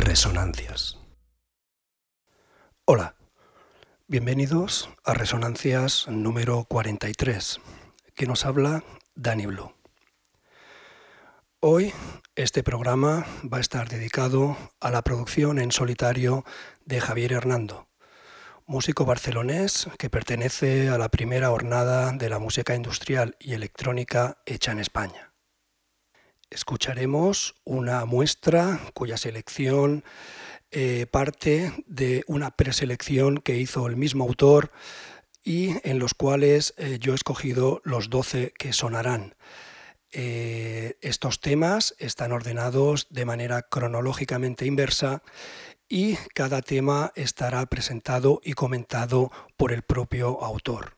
Resonancias. Hola, bienvenidos a Resonancias número 43, que nos habla Dani Blue. Hoy este programa va a estar dedicado a la producción en solitario de Javier Hernando, músico barcelonés que pertenece a la primera hornada de la música industrial y electrónica hecha en España. Escucharemos una muestra cuya selección parte de una preselección que hizo el mismo autor y en los cuales yo he escogido los 12 que sonarán. Estos temas están ordenados de manera cronológicamente inversa y cada tema estará presentado y comentado por el propio autor.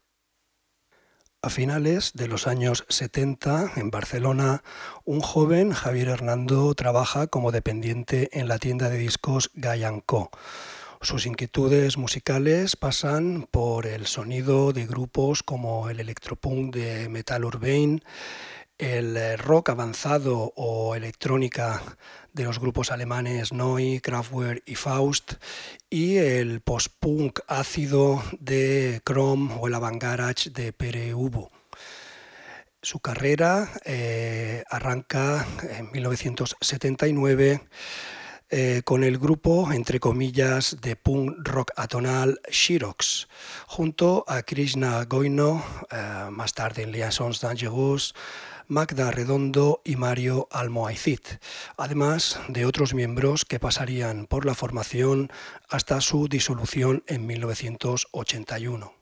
A finales de los años 70, en Barcelona, un joven, Javier Hernando, trabaja como dependiente en la tienda de discos Gay & Co. Sus inquietudes musicales pasan por el sonido de grupos como el electropunk de Metal Urbane, el rock avanzado o electrónica de los grupos alemanes Neu!, Kraftwerk y Faust, y el post-punk ácido de Chrome o el avant-garage de Pere Ubu. Su carrera arranca en 1979 con el grupo, entre comillas, de punk rock atonal Xerox, junto a Krishna Goino, más tarde en Liaisons Dangereuses, Magda Redondo y Mario Almoaicid, además de otros miembros que pasarían por la formación hasta su disolución en 1981.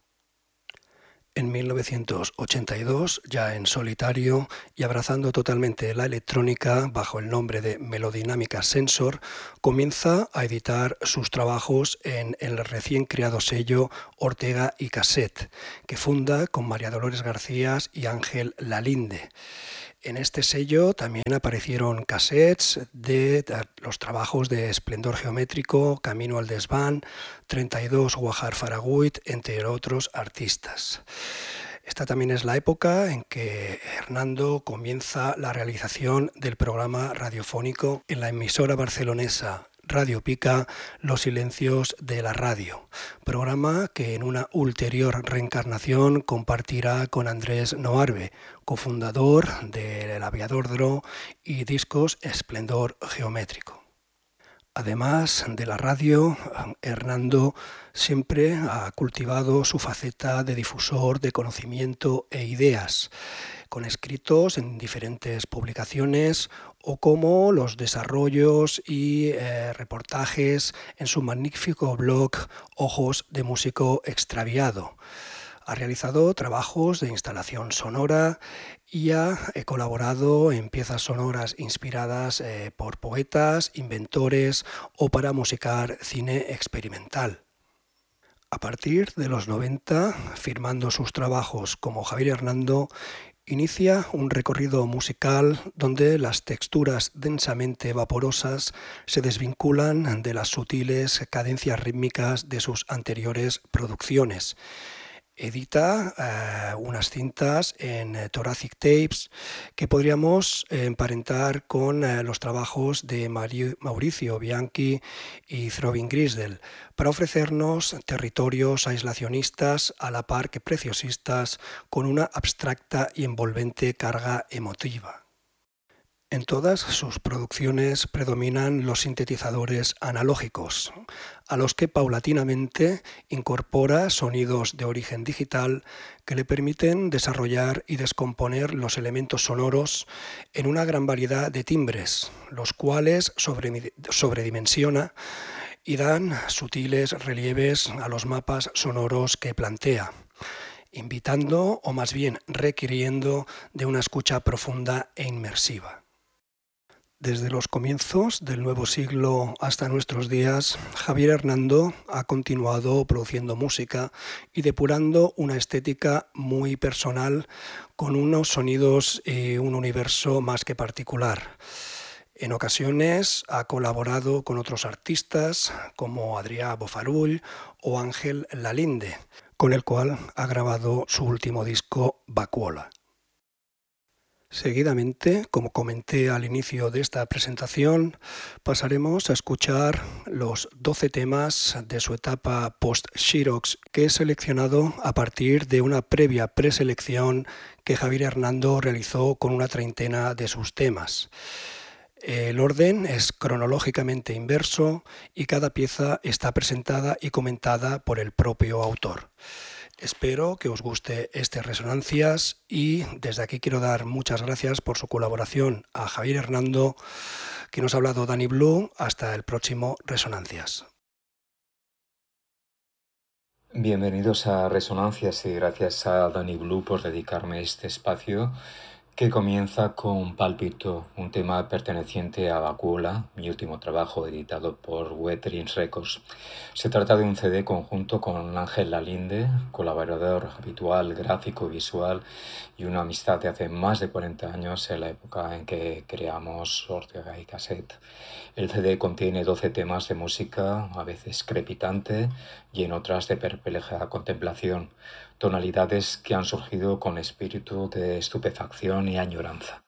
En 1982, ya en solitario y abrazando totalmente la electrónica bajo el nombre de Melodinámica Sensor, comienza a editar sus trabajos en el recién creado sello Ortega y Cassette, que funda con María Dolores García y Ángel Lalinde. En este sello también aparecieron cassettes de los trabajos de Esplendor Geométrico, Camino al Desván, 32 Guajar Faraguit, entre otros artistas. Esta también es la época en que Hernando comienza la realización del programa radiofónico en la emisora barcelonesa Radio Pica, Los Silencios de la Radio, programa que en una ulterior reencarnación compartirá con Andrés Noarbe, cofundador del Aviador Dro y discos Esplendor Geométrico. Además de la radio, Hernando siempre ha cultivado su faceta de difusor de conocimiento e ideas, con escritos en diferentes publicaciones o como los desarrollos y reportajes en su magnífico blog Ojos de Músico Extraviado. Ha realizado trabajos de instalación sonora y ha colaborado en piezas sonoras inspiradas por poetas, inventores o para musicar cine experimental. A partir de los 90, firmando sus trabajos como Javier Hernando, inicia un recorrido musical donde las texturas densamente vaporosas se desvinculan de las sutiles cadencias rítmicas de sus anteriores producciones. Edita unas cintas en Thoracic Tapes que podríamos emparentar con los trabajos de Mauricio Bianchi y Throbbing Grisdel para ofrecernos territorios aislacionistas a la par que preciosistas con una abstracta y envolvente carga emotiva. En todas sus producciones predominan los sintetizadores analógicos, a los que paulatinamente incorpora sonidos de origen digital que le permiten desarrollar y descomponer los elementos sonoros en una gran variedad de timbres, los cuales sobredimensiona y dan sutiles relieves a los mapas sonoros que plantea, invitando o más bien requiriendo de una escucha profunda e inmersiva. Desde los comienzos del nuevo siglo hasta nuestros días, Javier Hernando ha continuado produciendo música y depurando una estética muy personal con unos sonidos y un universo más que particular. En ocasiones ha colaborado con otros artistas como Adrià Bofarull o Ángel Lalinde, con el cual ha grabado su último disco Vacuola. Seguidamente, como comenté al inicio de esta presentación, pasaremos a escuchar los 12 temas de su etapa post-Xerox que he seleccionado a partir de una previa preselección que Javier Hernando realizó con una treintena de sus temas. El orden es cronológicamente inverso y cada pieza está presentada y comentada por el propio autor. Espero que os guste este Resonancias y desde aquí quiero dar muchas gracias por su colaboración a Javier Hernando, que nos ha hablado Danny Blue. Hasta el próximo Resonancias. Bienvenidos a Resonancias y gracias a Danny Blue por dedicarme este espacio que comienza con Pálpito, un tema perteneciente a Vacuola, mi último trabajo editado por Wet Dreams Records. Se trata de un CD conjunto con Ángel Lalinde, colaborador habitual, gráfico y visual, y una amistad de hace más de 40 años en la época en que creamos Ortega y Cassette. El CD contiene 12 temas de música, a veces crepitante y en otras de perpleja contemplación, tonalidades que han surgido con espíritu de estupefacción y añoranza.